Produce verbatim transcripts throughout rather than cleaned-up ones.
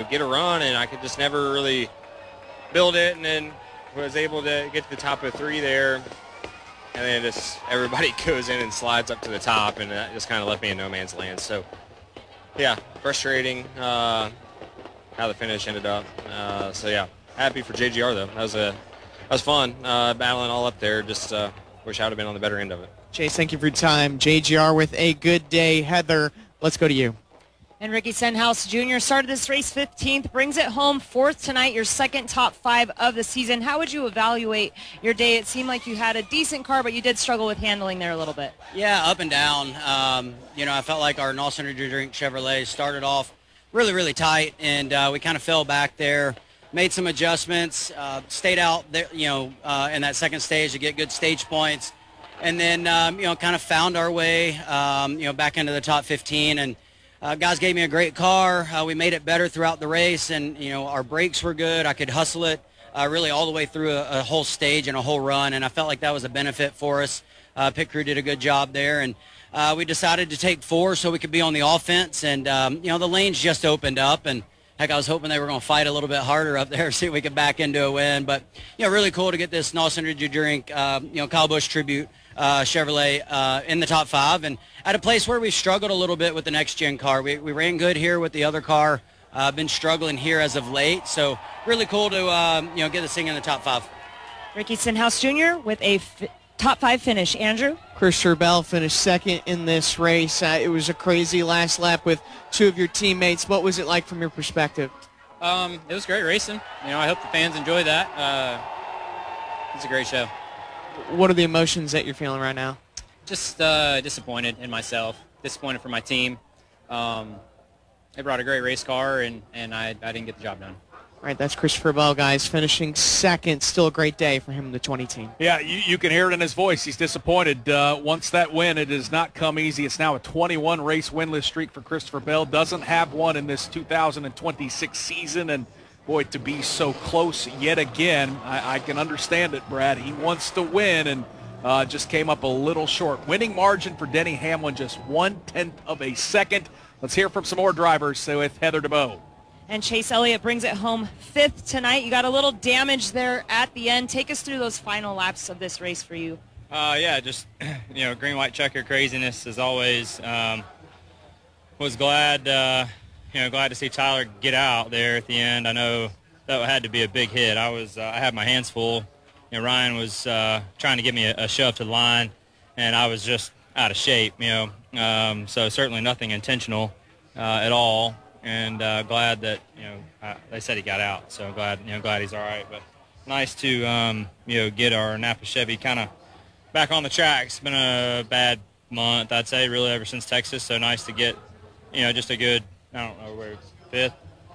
get a run, and I could just never really build it, and then was able to get to the top of three there, and then just everybody goes in and slides up to the top, and that just kind of left me in no man's land. So, yeah, frustrating uh, how the finish ended up. Uh, so, yeah, happy for J G R, though. That was, a, that was fun, uh, battling all up there. Just uh, wish I would have been on the better end of it. Chase, thank you for your time. J G R with a good day. Heather, let's go to you. And Ricky Stenhouse Junior started this race fifteenth, brings it home fourth tonight, your second top five of the season. How would you evaluate your day? It seemed like you had a decent car, but you did struggle with handling there a little bit. Yeah, up and down. Um, you know, I felt like our Noss Energy Drink Chevrolet started off really, really tight, and uh, we kind of fell back there, made some adjustments, uh, stayed out there, you know, uh, in that second stage to get good stage points, and then, um, you know, kind of found our way, um, you know, back into the top fifteen, and Uh, guys gave me a great car. Uh, we made it better throughout the race, and you know our brakes were good. I could hustle it uh, really all the way through a, a whole stage and a whole run, and I felt like that was a benefit for us. Uh, pit crew did a good job there, and uh, we decided to take four so we could be on the offense. And um, you know the lanes just opened up, and heck, I was hoping they were going to fight a little bit harder up there, see if we could back into a win. But you know, really cool to get this Noss Energy Drink, uh, you know, Kyle Busch tribute. Uh, Chevrolet uh, in the top five, and at a place where we struggled a little bit with the next gen car. We, we ran good here with the other car. Uh, been struggling here as of late, so really cool to um, you know get this thing in the top five. Ricky Stenhouse Junior with a f- top five finish. Andrew? Christopher Bell finished second in this race. Uh, it was a crazy last lap with two of your teammates. What was it like from your perspective? Um, it was great racing. You know, I hope the fans enjoy that. Uh, it's a great show. What are the emotions that you're feeling right now? Just uh, disappointed in myself, disappointed for my team. Um, they brought a great race car, and, and I, I didn't get the job done. All right, that's Christopher Bell, guys, finishing second. Still a great day for him and the twenty team. Yeah, you, you can hear it in his voice. He's disappointed. Uh, once that win, it has not come easy. It's now a twenty-one race winless streak for Christopher Bell. Doesn't have one in this two thousand twenty-six season, and boy, to be so close yet again, I, I can understand it, Brad. He wants to win, and uh, just came up a little short. Winning margin for Denny Hamlin, just one-tenth of a second. Let's hear from some more drivers with Heather DeBow. And Chase Elliott brings it home fifth tonight. You got a little damage there at the end. Take us through those final laps of this race for you. Uh, yeah, just, you know, green, white checker craziness as always. Um, was glad, uh, you know, glad to see Tyler get out there at the end. I know that had to be a big hit. I was, uh, I had my hands full. You know, Ryan was uh, trying to give me a, a shove to the line, and I was just out of shape, you know. Um, so certainly nothing intentional uh, at all. And uh, glad that, you know, uh, they said he got out. So glad, you know, glad he's all right. But nice to, um, you know, get our Napa Chevy kind of back on the track. It's been a bad month, I'd say, really, ever since Texas. So nice to get, you know, just a good, I don't know, where fifth,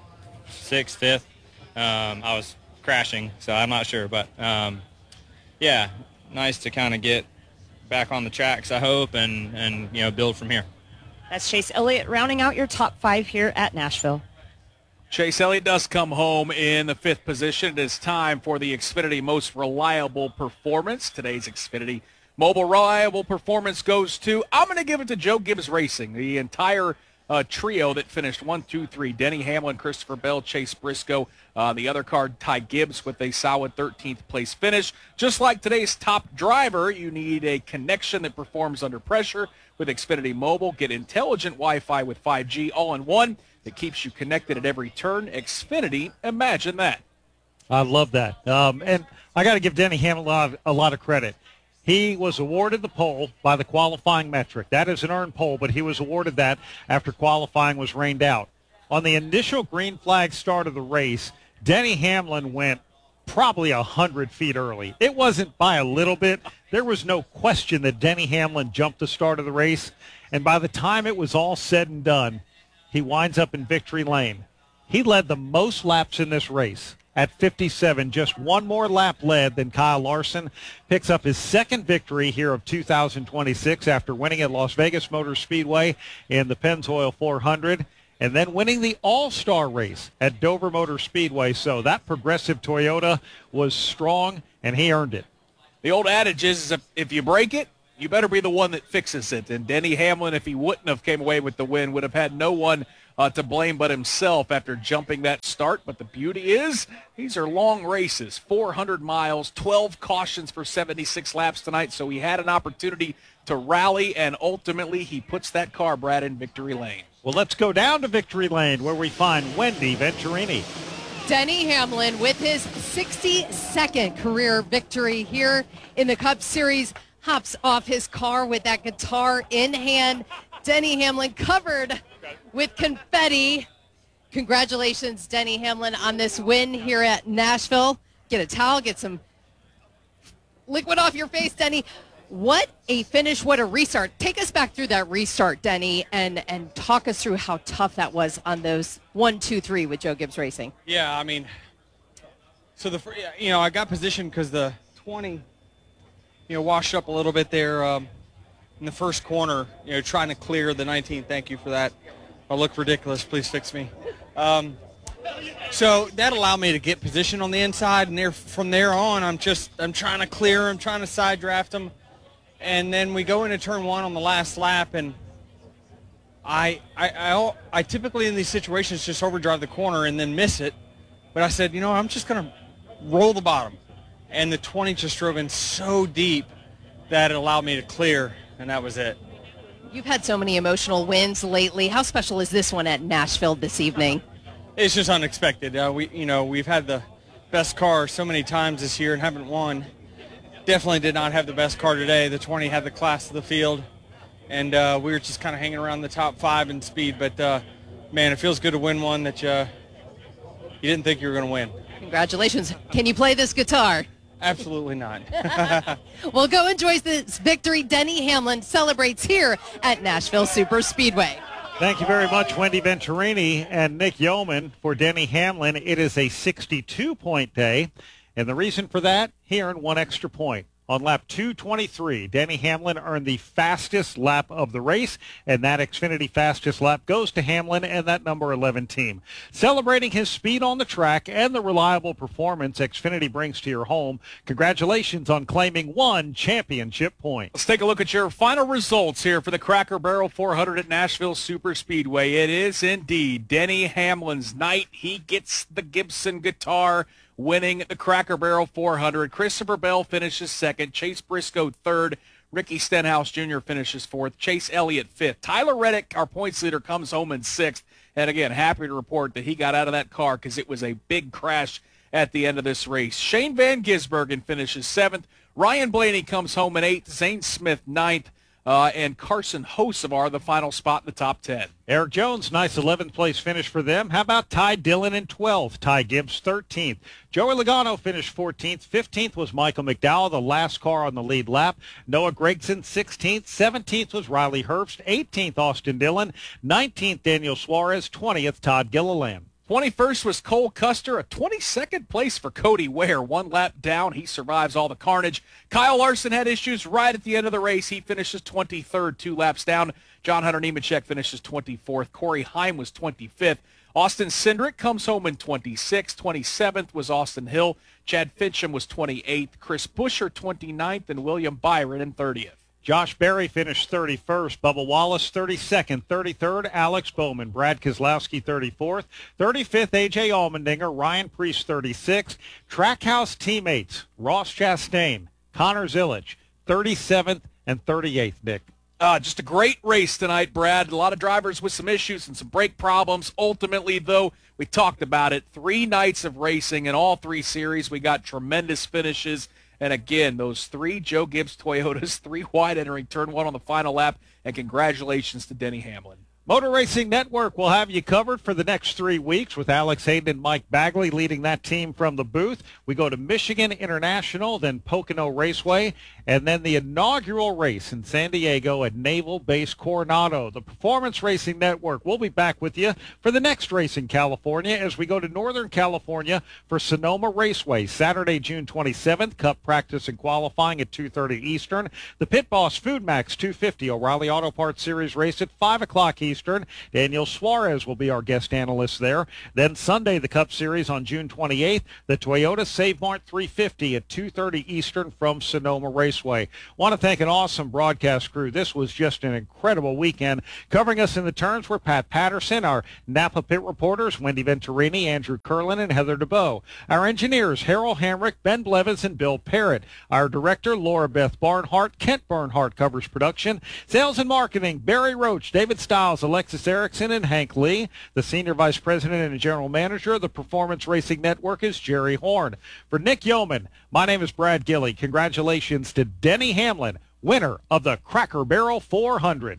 sixth, fifth. Um, I was crashing, so I'm not sure. But, um, yeah, nice to kind of get back on the tracks, I hope, and, and, you know, build from here. That's Chase Elliott rounding out your top five here at Nashville. Chase Elliott does come home in the fifth position. It is time for the Xfinity Most Reliable Performance. Today's Xfinity Mobile Reliable Performance goes to, I'm going to give it to Joe Gibbs Racing, the entire uh, trio that finished one, two, three. Denny Hamlin, Christopher Bell, Chase Briscoe. Uh, the other car, Ty Gibbs, with a solid thirteenth place finish. Just like today's top driver, you need a connection that performs under pressure with Xfinity Mobile. Get intelligent Wi-Fi with five G all in one that keeps you connected at every turn. Xfinity, imagine that. I love that. Um, and I got to give Denny Hamlin a lot, of, a lot of credit. He was awarded the pole by the qualifying metric. That is an earned pole, but he was awarded that after qualifying was rained out. On the initial green flag start of the race, Denny Hamlin went probably one hundred feet early. It wasn't by a little bit. There was no question that Denny Hamlin jumped the start of the race. And by the time it was all said and done, he winds up in victory lane. He led the most laps in this race at fifty-seven, just one more lap led than Kyle Larson. Picks up his second victory here of two thousand twenty-six after winning at Las Vegas Motor Speedway in the Pennzoil four hundred. And then winning the All-Star race at Dover Motor Speedway. So that Progressive Toyota was strong, and he earned it. The old adage is if, if you break it, You better be the one that fixes it. And Denny Hamlin, if he wouldn't have came away with the win, would have had no one uh, to blame but himself after jumping that start. But the beauty is these are long races, four hundred miles, twelve cautions for seventy-six laps tonight. So he had an opportunity to rally, and ultimately he puts that car, Brad, in victory lane. Well, let's go down to victory lane where we find Wendy Venturini. Denny Hamlin with his sixty-second career victory here in the Cup Series hops off his car with that guitar in hand. Denny Hamlin covered with confetti. Congratulations, Denny Hamlin, on this win here at Nashville. Get a towel, get some liquid off your face, Denny. What a finish, what a restart. Take us back through that restart, Denny, and, and talk us through how tough that was on those one, two, three with Joe Gibbs Racing. Yeah, I mean, so the fir- you know, I got positioned because the twenty, you know, washed up a little bit there um, in the first corner, you know, trying to clear the nineteen. Thank you for that. I look ridiculous. Please fix me. Um, so that allowed me to get position on the inside, and there from there on, I'm just I'm trying to clear. I'm trying to side draft them. And then we go into turn one on the last lap, and I, I, I, I typically in these situations just overdrive the corner and then miss it. But I said, you know, I'm just going to roll the bottom. And the twenty just drove in so deep that it allowed me to clear, and that was it. You've had so many emotional wins lately. How special is this one at Nashville this evening? It's just unexpected. Uh, we, you know, we've had the best car so many times this year and haven't won. Definitely did not have the best car today. The twenty had the class of the field, and uh, we were just kind of hanging around the top five in speed. But, uh, man, it feels good to win one that uh, you didn't think you were going to win. Congratulations. Can you play this guitar? Absolutely not. Well, go enjoy this victory. Denny Hamlin celebrates here at Nashville Super Speedway. Thank you very much, Wendy Venturini and Nick Yeoman. For Denny Hamlin, it is a sixty-two point day. And the reason for that, he earned one extra point. On lap two twenty-three, Denny Hamlin earned the fastest lap of the race, and that Xfinity fastest lap goes to Hamlin and that number eleven team. Celebrating his speed on the track and the reliable performance Xfinity brings to your home, congratulations on claiming one championship point. Let's take a look at your final results here for the Cracker Barrel four hundred at Nashville Super Speedway. It is indeed Denny Hamlin's night. He gets the Gibson guitar, winning the Cracker Barrel four hundred. Christopher Bell finishes second. Chase Briscoe third. Ricky Stenhouse Junior finishes fourth. Chase Elliott fifth. Tyler Reddick, our points leader, comes home in sixth. And again, happy to report that he got out of that car because it was a big crash at the end of this race. Shane Van Gisbergen finishes seventh. Ryan Blaney comes home in eighth. Zane Smith ninth. Uh, and Carson Hocevar, the final spot in the top ten. Eric Jones, nice eleventh place finish for them. How about Ty Dillon in twelfth? Ty Gibbs thirteenth. Joey Logano finished fourteenth. fifteenth was Michael McDowell, the last car on the lead lap. Noah Gragson sixteenth. seventeenth was Riley Herbst. eighteenth Austin Dillon. nineteenth Daniel Suarez. twentieth Todd Gilliland. twenty-first was Cole Custer, a twenty-second place for Cody Ware. One lap down, he survives all the carnage. Kyle Larson had issues right at the end of the race. He finishes twenty-third, two laps down. John Hunter Nemechek finishes twenty-fourth. Corey Heim was twenty-fifth. Austin Cindric comes home in twenty-sixth. twenty-seventh was Austin Hill. Chad Fincham was twenty-eighth. Chris Buescher twenty-ninth, and William Byron in thirtieth. Josh Berry finished thirty-first. Bubba Wallace thirty-second. thirty-third, Alex Bowman. Brad Keselowski thirty-fourth. thirty-fifth, A J Allmendinger. Ryan Preece thirty-sixth. Trackhouse teammates Ross Chastain, Connor Zillage, thirty-seventh and thirty-eighth, Nick. Uh, just a great race tonight, Brad. A lot of drivers with some issues and some brake problems. Ultimately, though, we talked about it. Three nights of racing in all three series. We got tremendous finishes. And again, those three Joe Gibbs Toyotas, three wide entering turn one on the final lap. And congratulations to Denny Hamlin. Motor Racing Network will have you covered for the next three weeks with Alex Hayden and Mike Bagley leading that team from the booth. We go to Michigan International, then Pocono Raceway, and then the inaugural race in San Diego at Naval Base Coronado. The Performance Racing Network will be back with you for the next race in California as we go to Northern California for Sonoma Raceway, Saturday, June twenty-seventh. Cup practice and qualifying at two thirty Eastern. The Pit Boss Food Max two fifty O'Reilly Auto Parts Series race at five o'clock Eastern. Eastern. Daniel Suarez will be our guest analyst there. Then Sunday, the Cup Series on June twenty-eighth, the Toyota Save Mart three fifty at two thirty Eastern from Sonoma Raceway. Want to thank an awesome broadcast crew. This was just an incredible weekend. Covering us in the turns were Pat Patterson, our Napa Pit reporters, Wendy Venturini, Andrew Curlin, and Heather DeBoe. Our engineers, Harold Hamrick, Ben Blevins, and Bill Parrott. Our director, Laura Beth Barnhart. Kent Bernhardt covers production. Sales and marketing, Barry Roach, David Stiles, Alexis Erickson, and Hank Lee. The senior vice president and general manager of the Performance Racing Network is Jerry Horn. For Nick Yeoman, my name is Brad Gilley. Congratulations to Denny Hamlin, winner of the Cracker Barrel four hundred.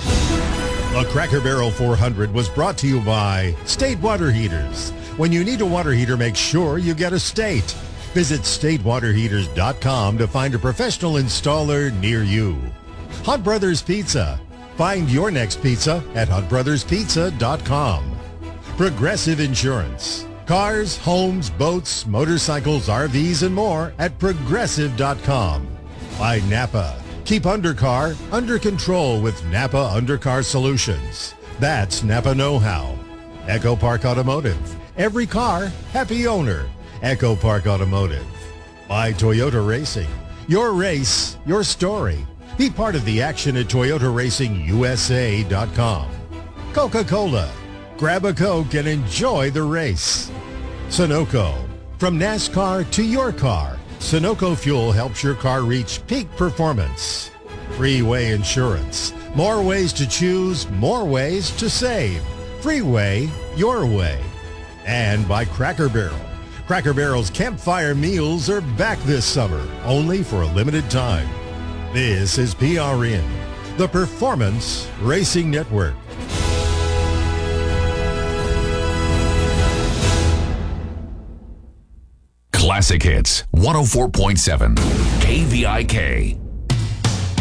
The Cracker Barrel four hundred was brought to you by State Water Heaters. When you need a water heater, make sure you get a State. Visit state water heaters dot com to find a professional installer near you. Hunt Brothers Pizza. Find your next pizza at hunt brothers pizza dot com. Progressive Insurance. Cars, homes, boats, motorcycles, R Vs, and more at progressive dot com. By Napa. Keep undercar under control with Napa Undercar Solutions. That's Napa know-how. Echo Park Automotive. Every car, happy owner. Echo Park Automotive. By Toyota Racing. Your race, your story. Be part of the action at Toyota Racing U S A dot com. Coca-Cola. Grab a Coke and enjoy the race. Sunoco. From NASCAR to your car, Sunoco Fuel helps your car reach peak performance. Freeway Insurance. More ways to choose, more ways to save. Freeway, your way. And by Cracker Barrel. Cracker Barrel's campfire meals are back this summer, only for a limited time. This is P R N, the Performance Racing Network. Classic Hits, one oh four point seven, K V I K.